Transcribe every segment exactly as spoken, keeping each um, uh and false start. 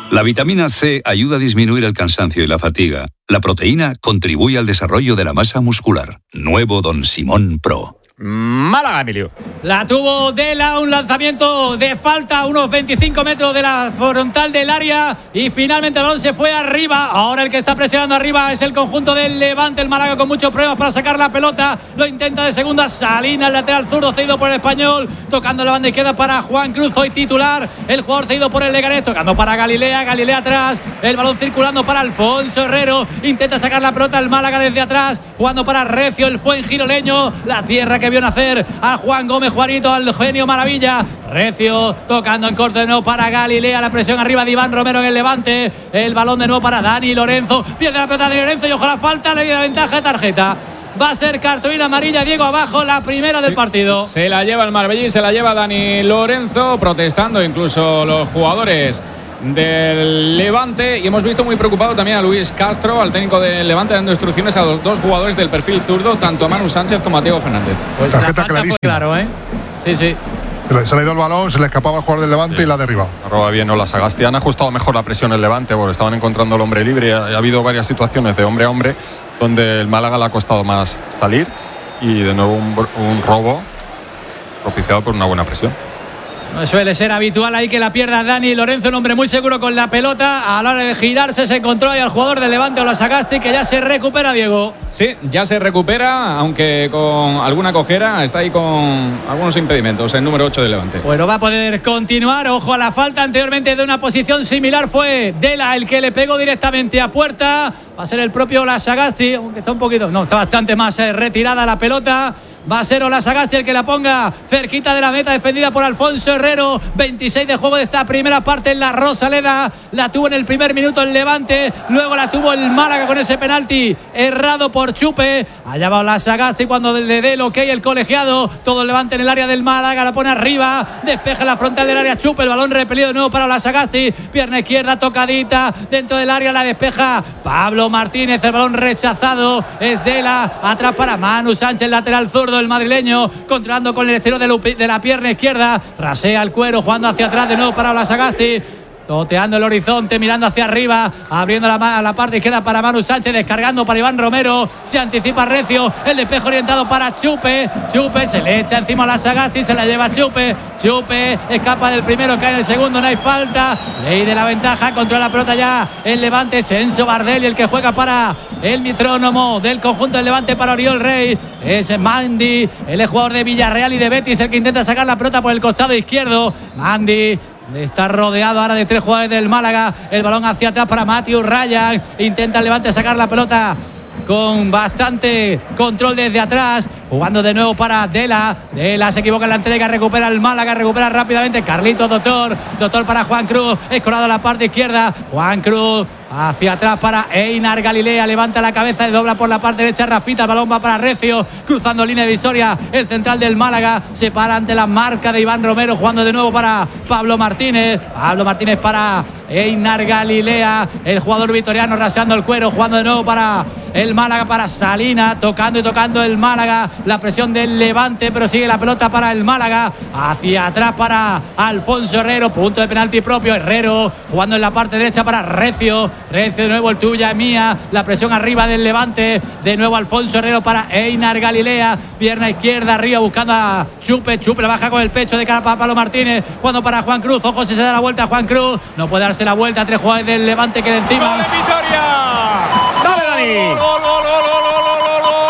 La vitamina C ayuda a disminuir el cansancio y la fatiga. La proteína contribuye al desarrollo de la masa muscular. Nuevo Don Simón Pro. Málaga, Emilio. La tuvo Dela, un lanzamiento de falta a unos veinticinco metros de la frontal del área y finalmente el balón se fue arriba. Ahora el que está presionando arriba es el conjunto del Levante. El Málaga con muchos problemas para sacar la pelota. Lo intenta de segunda Salinas, el lateral zurdo cedido por el Español. Tocando la banda izquierda para Juan Cruz, hoy titular. El jugador cedido por el Leganés. Tocando para Galilea, Galilea atrás. El balón circulando para Alfonso Herrero. Intenta sacar la pelota el Málaga desde atrás. Jugando para Recio, el fuengiroleño. La tierra que vio nacer a Juan Gómez, Juanito, al genio maravilla. Recio tocando en corto de nuevo para Galilea. La presión arriba de Iván Romero en el Levante. El balón de nuevo para Dani Lorenzo. Pierde la pelota de Lorenzo y ojalá falta. Le dio la ventaja de tarjeta. Va a ser cartulina amarilla, Diego, abajo, la primera sí, del partido. Se la lleva el Marbellí, se la lleva Dani Lorenzo, protestando incluso los jugadores del Levante, y hemos visto muy preocupado también a Luis Castro, al técnico del Levante, dando instrucciones a los dos jugadores del perfil zurdo, tanto a Manu Sánchez como a Diego Fernández. Pues tarjeta clarísima. Claro, ¿eh? Sí, sí. Se le ha ido el balón, se le escapaba al jugador del Levante sí. y la ha derribado. Arroba bien Ola Sagasti. Han ajustado mejor la presión el Levante porque estaban encontrando el hombre libre. Ha, ha habido varias situaciones de hombre a hombre donde el Málaga le ha costado más salir, y de nuevo un, un robo propiciado por una buena presión. No suele ser habitual ahí que la pierda Dani Lorenzo, un hombre muy seguro con la pelota. A la hora de girarse se encontró ahí al jugador del Levante, Ola Sagasti, que ya se recupera, Diego. Sí, ya se recupera, aunque con alguna cojera. Está ahí con algunos impedimentos el número ocho del Levante. Bueno, va a poder continuar. Ojo a la falta anteriormente de una posición similar. Fue Dela el que le pegó directamente a puerta. Va a ser el propio Ola Sagasti, aunque está un poquito, no, está bastante más eh, retirada la pelota. Va a ser Ola Sagasti el que la ponga cerquita de la meta, defendida por Alfonso Herrero. veintiséis de juego de esta primera parte en la Rosaleda. La tuvo en el primer minuto el Levante, luego la tuvo el Málaga con ese penalti errado por Chupe. Allá va Ola Sagasti cuando le dé el ok el colegiado. Todo el Levante en el área del Málaga, la pone arriba, despeja la frontal del área Chupe. El balón repelido de nuevo para Ola Sagasti. Pierna izquierda tocadita dentro del área, la despeja Pablo Martínez. El balón rechazado es Dela, atrás para Manu Sánchez, lateral zurdo. El madrileño controlando con el exterior de, de la pierna izquierda, rasea el cuero, jugando hacia atrás de nuevo para Ola Sagasti, toteando el horizonte, mirando hacia arriba, abriendo la, la parte izquierda para Manu Sánchez, descargando para Iván Romero, se anticipa Recio, el despejo orientado para Chupe, Chupe se le echa encima a Ola Sagasti, se la lleva Chupe, Chupe escapa del primero, cae en el segundo, no hay falta, ley de la ventaja, controla la pelota ya el Levante, es Enzo Bardelli el que juega para el metrónomo del conjunto del Levante para Oriol Rey, es Mandi, el jugador de Villarreal y de Betis, el que intenta sacar la pelota por el costado izquierdo, Mandi está rodeado ahora de tres jugadores del Málaga, el balón hacia atrás para Matthew Ryan, intenta el Levante sacar la pelota con bastante control desde atrás, jugando de nuevo para Dela, Dela se equivoca en la entrega, recupera el Málaga, recupera rápidamente Carlitos Doctor, Doctor para Juan Cruz, escorado a la parte izquierda, Juan Cruz hacia atrás para Einar Galilea, levanta la cabeza y dobla por la parte derecha Rafita, el balón va para Recio, cruzando línea divisoria, el central del Málaga, se para ante la marca de Iván Romero, jugando de nuevo para Pablo Martínez, Pablo Martínez para Einar Galilea, el jugador vitoriano raseando el cuero, jugando de nuevo para el Málaga, para Salina, tocando y tocando el Málaga, la presión del Levante, pero sigue la pelota para el Málaga, hacia atrás para Alfonso Herrero, punto de penalti propio, Herrero jugando en la parte derecha para Recio, Recio de nuevo, el tuya, mía, la presión arriba del Levante, de nuevo Alfonso Herrero para Einar Galilea, pierna izquierda arriba buscando a Chupe, Chupe la baja con el pecho de cara para Pablo Martínez, cuando para Juan Cruz, ojo si se da la vuelta a Juan Cruz, no puede darse la vuelta, tres jugadores del Levante que de encima. ¡Gol de Vitoria! ¡Dale, Dani! ¡Gol, gol, gol, gol, gol, gol, gol, gol!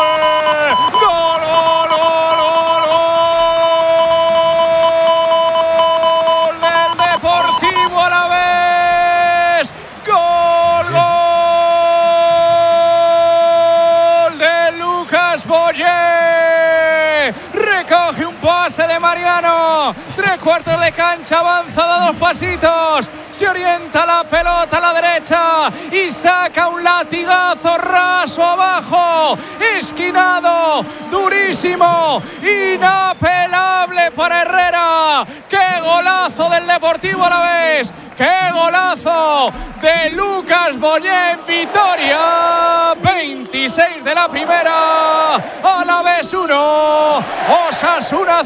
¡Gol, gol, gol, gol, gol! ¡Del Deportivo Alavés! ¡Gol, gol! ¡De Lucas Boyé! Recoge un pase de Mariano, tres cuartos de cancha, avanza, da dos pasitos, se orienta la pelota a la derecha y saca un latigazo raso abajo, esquinado, durísimo, inapelable para Herrera. ¡Qué golazo del Deportivo Alavés! ¡Qué golazo de Lucas Boyé en Vitoria! veintiséis veintiséis de la primera. Alavés uno, Osasuna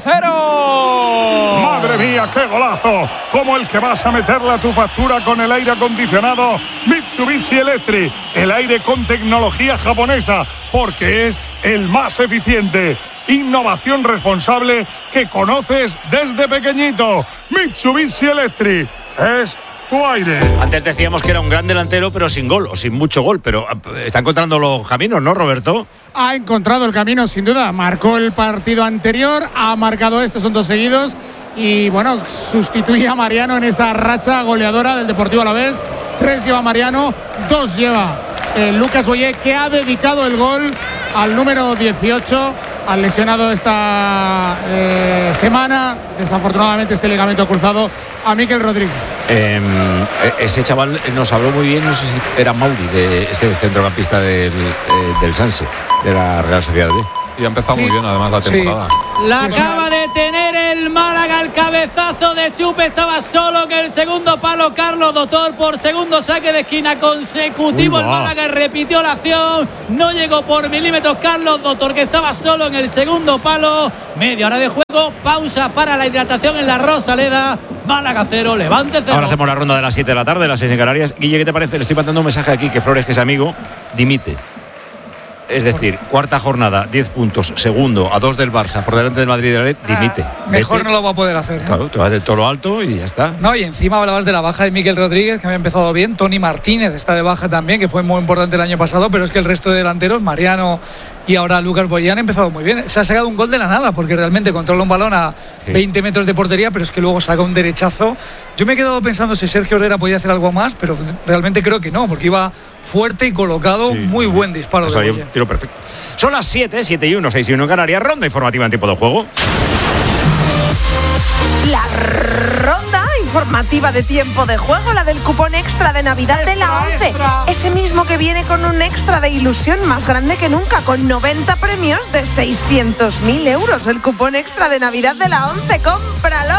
cero. ¡Madre mía, qué golazo! Como el que vas a meterle a tu factura con el aire acondicionado Mitsubishi Electric. El aire con tecnología japonesa, porque es el más eficiente. Innovación responsable que conoces desde pequeñito. Mitsubishi Electric es tu aire. Antes decíamos que era un gran delantero, pero sin gol, o sin mucho gol. Pero está encontrando los caminos, ¿no, Roberto? Ha encontrado el camino, sin duda. Marcó el partido anterior, ha marcado este, son dos seguidos. Y bueno, sustituye a Mariano en esa racha goleadora del Deportivo Alavés. Tres lleva Mariano, dos lleva eh, Lucas Boyé, que ha dedicado el gol al número dieciocho, al lesionado esta eh, semana, desafortunadamente ese ligamento cruzado, a Mikel Rodríguez. Eh, ese chaval nos habló muy bien, no sé si era Mauri, de este centrocampista del, eh, del Sanse, de la Real Sociedad B. Y ha empezado Sí. muy bien además la temporada. Sí. La acaba de tener el Málaga, el cabezazo de Chupe, estaba solo en el segundo palo Carlos Doctor por segundo saque de esquina consecutivo. Uy, el va. Málaga repitió la acción, no llegó por milímetros Carlos Doctor, que estaba solo en el segundo palo. Media hora de juego, pausa para la hidratación en la Rosaleda. Málaga cero, Levante cero. Ahora hacemos la ronda de las siete de la tarde, las seis en Canarias. Guille, ¿qué te parece? Le estoy mandando un mensaje aquí que Flores, que es amigo, dimite. Es decir, cuarta jornada, diez puntos, segundo, a dos del Barça, por delante del Madrid y del Atlético, dimite. Mejor Vete. no lo va a poder hacer, ¿eh? Claro, te vas de todo lo alto y ya está. No, y encima hablabas de la baja de Mikel Rodríguez, que había empezado bien. Tony Martínez está de baja también, que fue muy importante el año pasado, pero es que el resto de delanteros, Mariano y ahora Lucas Boyé, han empezado muy bien. Se ha sacado un gol de la nada, porque realmente controla un balón a Sí. veinte metros de portería, pero es que luego saca un derechazo. Yo me he quedado pensando si Sergio Herrera podía hacer algo más, pero realmente creo que no, porque iba fuerte y colocado. Sí. Muy buen disparo O sea, de yo Boyé. tiro perfecto. Son las siete, siete y uno, seis y uno en Canarias. Ronda informativa en tiempo de juego. La ronda informativa de tiempo de juego, la del cupón extra de Navidad de la ONCE. Ese mismo que viene con un extra de ilusión más grande que nunca, con noventa premios de seiscientos mil euros. El cupón extra de Navidad de la ONCE. ¡Cómpralo!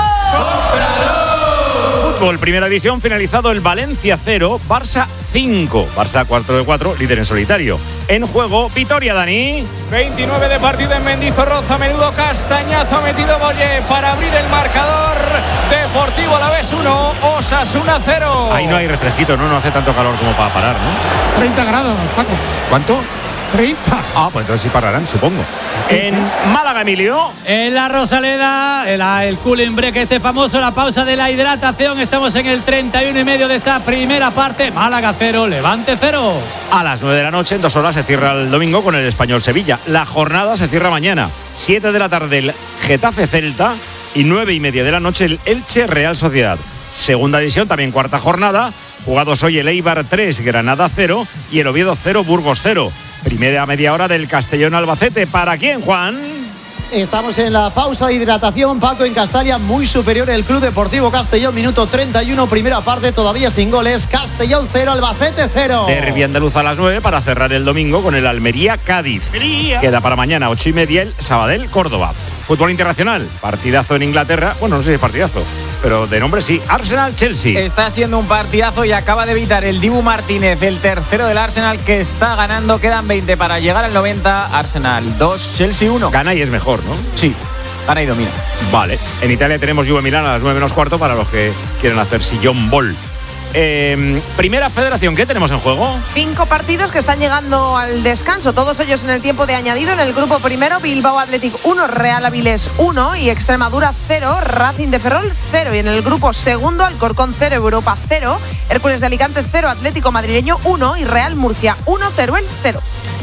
Fútbol, primera división, finalizado el Valencia cero, Barça cinco. Barça cuatro de cuatro, líder en solitario. En juego, Vitoria, Dani. veintinueve de partido en Mendizorroza. Menudo castañazo ha metido Boyé para abrir el marcador. Deportivo Alavés uno, Osasuna cero. Ahí no hay refresquito, ¿no? No hace tanto calor como para parar, ¿no? treinta grados, Paco. ¿Cuánto? treinta. Ah, pues entonces sí pararán, supongo. En Málaga, Emilio. En la Rosaleda, el, el cooling break este famoso, la pausa de la hidratación. Estamos en el treinta y uno y medio de esta primera parte. Málaga cero, Levante cero. A las nueve de la noche, en dos horas, se cierra el domingo con el Español Sevilla. La jornada se cierra mañana. siete de la tarde el Getafe Celta y nueve y media de la noche el Elche Real Sociedad. Segunda división, también cuarta jornada. Jugados hoy el Eibar tres, Granada cero y el Oviedo cero, Burgos cero. Primera media hora del Castellón Albacete. ¿Para quién, Juan? Estamos en la pausa de hidratación. Paco, en Castalia, muy superior el Club Deportivo Castellón. Minuto treinta y uno, primera parte, todavía sin goles. Castellón cero, Albacete cero. Derbi andaluz a las nueve para cerrar el domingo con el Almería Cádiz. Queda para mañana ocho y media el Sabadell Córdoba. Fútbol internacional, partidazo en Inglaterra. Bueno, no sé si es partidazo, pero de nombre sí. Arsenal Chelsea. Está siendo un partidazo y acaba de evitar el Dibu Martínez, el tercero del Arsenal, que está ganando. Quedan veinte para llegar al noventa. Arsenal dos, Chelsea uno. Gana y es mejor, ¿no? Sí, gana y domina. Vale. En Italia tenemos Juve Milán a las nueve menos cuarto para los que quieren hacer sillón bol. Eh, primera federación, ¿qué tenemos en juego? Cinco partidos que están llegando al descanso, todos ellos en el tiempo de añadido. En el grupo primero, Bilbao Athletic uno, Real Avilés uno y Extremadura cero, Racing de Ferrol cero. Y en el grupo segundo, Alcorcón cero, Europa cero, Hércules de Alicante cero, Atlético Madrileño uno y Real Murcia uno, Teruel cero.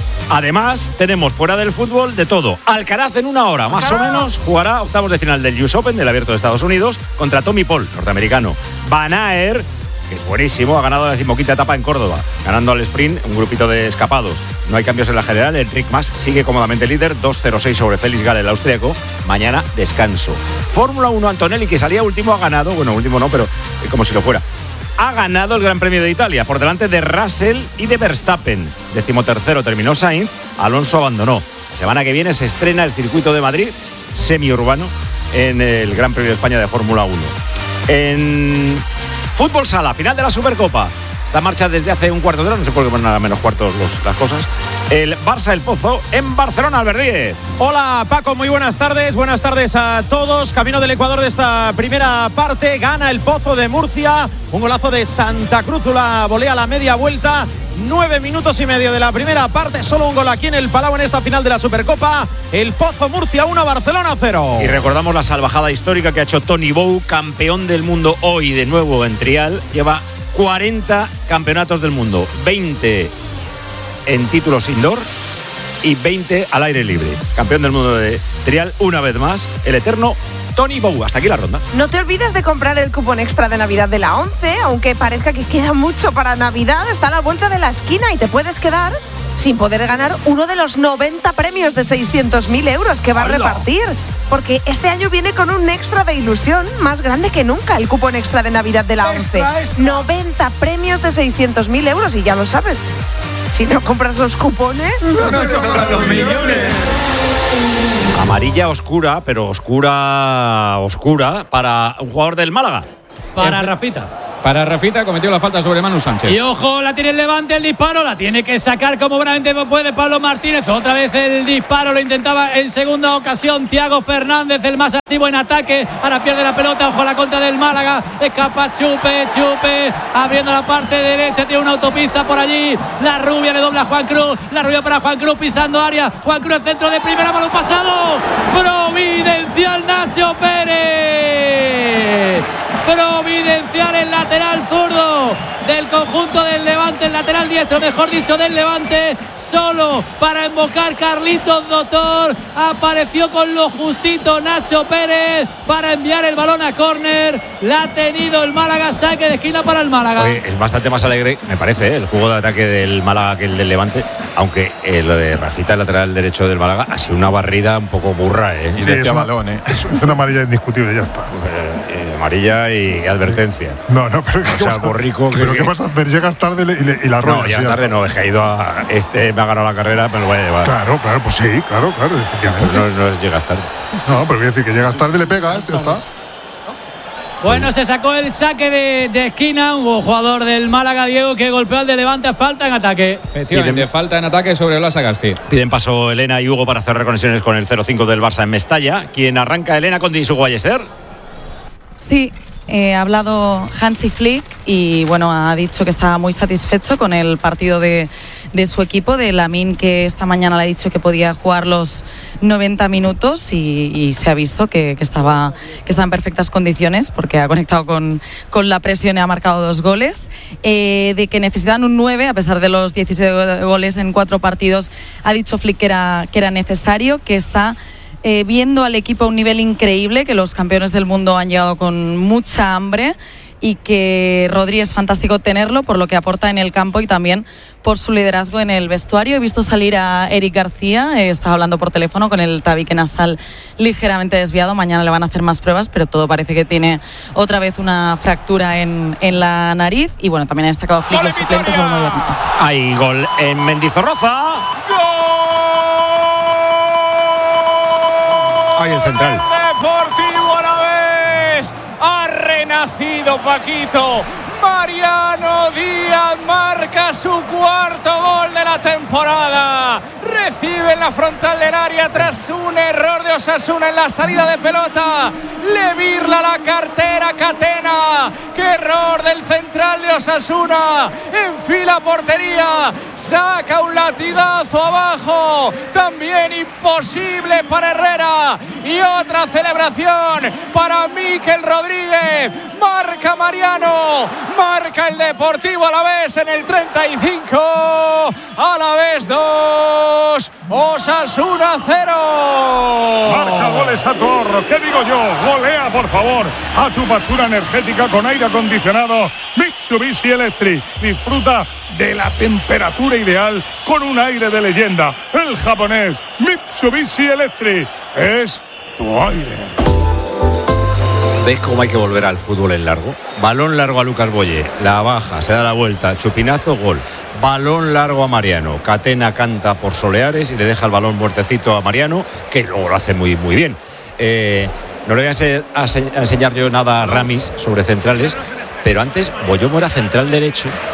Además, tenemos fuera del fútbol de todo. Alcaraz en una hora, más o menos, jugará octavos de final del U S Open, del Abierto de Estados Unidos, contra Tommy Paul, norteamericano. Van Aert, que es buenísimo, ha ganado la decimoquinta etapa en Córdoba, ganando al sprint un grupito de escapados. No hay cambios en la general, el Enric Mas sigue cómodamente líder, dos cero seis sobre Félix Gall, el austríaco. Mañana descanso. Fórmula uno, Antonelli, que salía último, ha ganado, bueno, último no, pero eh, como si lo fuera. Ha ganado el Gran Premio de Italia por delante de Russell y de Verstappen. Decimotercero terminó Sainz, Alonso abandonó. La semana que viene se estrena el circuito de Madrid, semiurbano, en el Gran Premio de España de Fórmula uno. En fútbol sala, final de la Supercopa. la marcha desde hace un cuarto de hora, no se puede poner a menos cuartos los, las cosas. El Barça El Pozo en Barcelona, Albert Díez. Hola Paco, muy buenas tardes, buenas tardes a todos. Camino del Ecuador de esta primera parte, gana El Pozo de Murcia, un golazo de Santa Cruz, la volea a la media vuelta. Nueve minutos y medio de la primera parte, solo un gol aquí en el Palau en esta final de la Supercopa. El Pozo Murcia uno, Barcelona cero. Y recordamos la salvajada histórica que ha hecho Tony Bou, campeón del mundo hoy de nuevo en trial. Lleva cuarenta campeonatos del mundo, veinte en títulos indoor y veinte al aire libre. Campeón del mundo de trial una vez más, el eterno Tony Bou. Hasta aquí la ronda. No te olvides de comprar el cupón extra de Navidad de la ONCE, aunque parezca que queda mucho para Navidad, está a la vuelta de la esquina y te puedes quedar sin poder ganar uno de los noventa premios de seiscientos mil euros que va a repartir. Porque este año viene con un extra de ilusión más grande que nunca, el cupón extra de Navidad de la ONCE. noventa premios de seiscientos mil euros y ya lo sabes. Si no compras los cupones, no compras los millones. Amarilla oscura, pero oscura, oscura para un jugador del Málaga. Para Rafita. Para Rafita, cometió la falta sobre Manu Sánchez. Y ojo, la tiene el Levante, el disparo, la tiene que sacar como buenamente puede Pablo Martínez. Otra vez el disparo, lo intentaba en segunda ocasión Thiago Fernández, el más activo en ataque. Ahora pierde la pelota, ojo a la contra del Málaga. Escapa Chupe, Chupe, abriendo la parte derecha, tiene una autopista por allí. La rubia le dobla a Juan Cruz, la rubia para Juan Cruz, pisando área. Juan Cruz, el centro de primera, balón pasado. Providencial Nacho Pérez. Providencial el lateral zurdo del conjunto del Levante, el lateral diestro, mejor dicho, del Levante, solo para invocar Carlitos Doctor. Apareció con lo justito Nacho Pérez para enviar el balón a córner. La ha tenido el Málaga, saque de esquina para el Málaga. Oye, es bastante más alegre, me parece, ¿eh? El juego de ataque del Málaga que el del Levante, aunque eh, lo de Rafita, el lateral derecho del Málaga, ha sido una barrida un poco burra, ¿eh? Sí, es, una, balón, ¿eh? es, es una amarilla indiscutible, ya está. Eh, eh, amarilla y advertencia. No, no, pero ¿qué, o sea, borrico que, ¿pero qué vas a hacer? Llegas tarde y, le, y la ruedas. No, llegas tarde no, es que ha ido a este, me ha ganado la carrera, me lo voy a llevar. Claro, claro, pues sí, claro, claro, efectivamente. Pues no, no es llegas tarde. No, pero quiero decir que llegas tarde y le pegas, ya está. Bueno, se sacó el saque de, de esquina, un jugador del Málaga, Diego, que golpeó al de Levante, falta en ataque. Efectivamente, Piden, falta en ataque sobre Ola Sagasti. Piden paso Elena y Hugo para hacer conexiones con el cero cinco del Barça en Mestalla. ¿Quién arranca? Elena con Disu Ballester. Sí. Eh, ha hablado Hansi Flick y bueno, ha dicho que está muy satisfecho con el partido de, de su equipo, de Lamine, que esta mañana le ha dicho que podía jugar los noventa minutos y, y se ha visto que, que, estaba, que estaba en perfectas condiciones porque ha conectado con, con la presión y ha marcado dos goles. Eh, de que necesitan un nueve a pesar de los dieciséis goles en cuatro partidos, ha dicho Flick que era, que era necesario, que está Eh, viendo al equipo a un nivel increíble, que los campeones del mundo han llegado con mucha hambre y que Rodri es fantástico tenerlo por lo que aporta en el campo y también por su liderazgo en el vestuario. He visto salir a Eric García, eh, estaba hablando por teléfono con el tabique nasal ligeramente desviado, mañana le van a hacer más pruebas, pero todo parece que tiene otra vez una fractura en, en la nariz y bueno, también ha destacado Flick los suplentes. Hay gol en Mendizorroza. Ahí el central. El Deportivo Alavés ha renacido, Paquito. Mariano Díaz marca su cuarto gol de la temporada. Recibe en la frontal del área tras un error de Osasuna en la salida de pelota. Le virla la cartera Catena. ¡Qué error del central de Osasuna! Enfila portería. Saca un latigazo abajo. También imposible para Herrera. Y otra celebración para Mikel Rodríguez. Marca Mariano. Marca el Deportivo Alavés en el treinta y cinco. Alavés dos. Osasuna cero. Marca goles a tu ahorro. ¿Qué digo yo? Golea, por favor, a tu factura energética con aire acondicionado Mitsubishi Electric. Disfruta de la temperatura ideal con un aire de leyenda. El japonés Mitsubishi Electric es tu aire. ¿Ves cómo hay que volver al fútbol en largo? Balón largo a Lucas Boye, la baja, se da la vuelta, chupinazo, gol. Balón largo a Mariano, Catena canta por Soleares y le deja el balón muertecito a Mariano, que luego lo hace muy, muy bien. Eh, no le voy a, se, a, se, a enseñar yo nada a Ramis sobre centrales, pero antes Boyomo era central derecho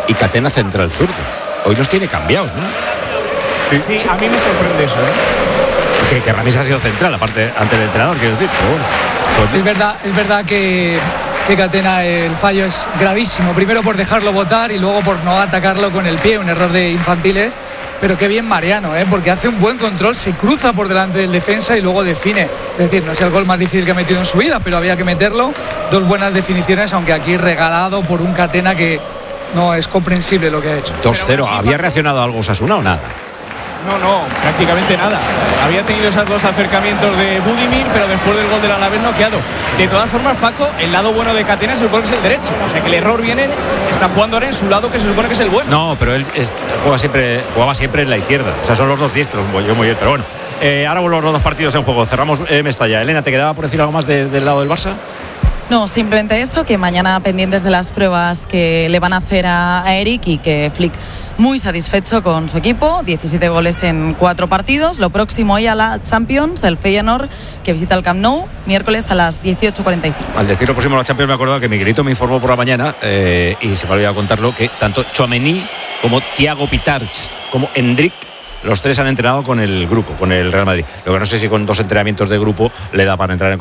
y Catena central zurdo. Hoy los tiene cambiados, ¿no? Sí, sí, a mí me sorprende eso, ¿eh? Que, que Ramis ha sido central, aparte ante el entrenador, quiero decir. Pero bueno, pues, es verdad, es verdad que, que Catena el fallo es gravísimo. Primero por dejarlo botar y luego por no atacarlo con el pie, un error de infantiles. Pero qué bien Mariano, ¿eh? Porque hace un buen control, se cruza por delante del defensa y luego define. Es decir, no es el gol más difícil que ha metido en su vida, pero había que meterlo. Dos buenas definiciones, aunque aquí regalado por un Catena que no es comprensible lo que ha hecho. dos cero. ¿Había reaccionado algo Osasuna o nada? No, no, prácticamente nada. Había tenido esos dos acercamientos de Budimir, pero después del gol del Alavés noqueado. De todas formas, Paco, el lado bueno de Catena se supone que es el derecho. O sea que el error viene, está jugando ahora en su lado que se supone que es el bueno. No, pero él es, juega siempre, jugaba siempre en la izquierda. O sea, son los dos diestros, yo muy bien. Pero bueno, eh, ahora vuelven los dos partidos en juego. Cerramos eh, Mestalla. Elena, ¿te quedaba por decir algo más de, del lado del Barça? No, simplemente eso, que mañana pendientes de las pruebas que le van a hacer a, a Eric y que Flick muy satisfecho con su equipo, diecisiete goles en cuatro partidos. Lo próximo hoy a la Champions, el Feyenoord, que visita el Camp Nou, miércoles a las dieciocho cuarenta y cinco. Al decir lo próximo a la Champions me he acordado que Miguelito me informó por la mañana, eh, y se me olvidó contarlo, que tanto Tchouaméni como Thiago Pitarch como Endrick, los tres han entrenado con el grupo, con el Real Madrid. Lo que no sé si con dos entrenamientos de grupo le da para entrar en